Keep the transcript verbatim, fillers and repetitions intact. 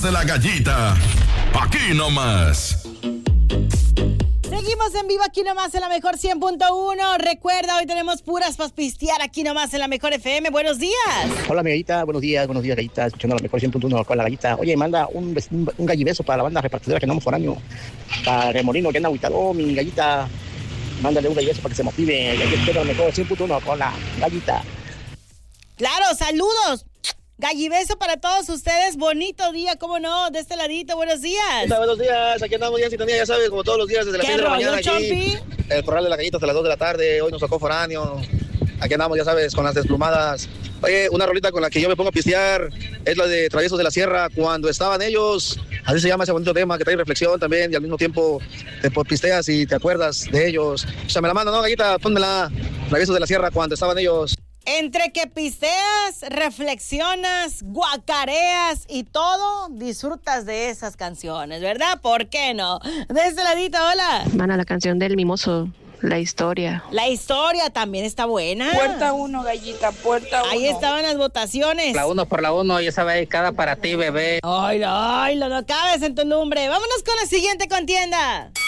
De la gallita, aquí nomás. Seguimos en vivo aquí nomás en la mejor cien punto uno. Recuerda, hoy tenemos puras para pistear aquí nomás en la mejor F M. Buenos días. Hola, mi gallita. Buenos días, buenos días, gallita. Escuchando la mejor cien punto uno con la gallita. Oye, manda un, un, un gallibeso para la banda repartidora que andamos foráneo. Para Remolino, que anda aguitado, mi gallita. Mándale un gallibeso para que se motive. Y aquí escuchando la mejor cien punto uno con la gallita. Claro, saludos. Gallibeso para todos ustedes, bonito día, ¿cómo no? De este ladito, buenos días. Hola, buenos días, aquí andamos ya en sintonía, ya sabes, como todos los días desde las seis de la mañana aquí, Chompi? el corral de la gallita hasta las dos de la tarde, hoy nos tocó foráneo, aquí andamos, ya sabes, con las desplumadas. Oye, una rolita con la que yo me pongo a pistear es la de Traviesos de la Sierra, cuando estaban ellos, así se llama ese bonito tema, que trae reflexión también y al mismo tiempo te pisteas y te acuerdas de ellos. O sea, me la mando, ¿no, gallita? Pónmela, Traviesos de la Sierra, cuando estaban ellos. Entre que pisteas, reflexionas, guacareas y todo, disfrutas de esas canciones, ¿verdad? ¿Por qué no? De este ladito, hola. Mana, la canción del Mimoso, La Historia. La Historia también está buena. Puerta uno, gallita, puerta uno. Ahí estaban las votaciones. La uno por la uno, y esa va dedicada para ti, bebé. Ay, ay, no cabes en tu lumbre. Vámonos con la siguiente contienda.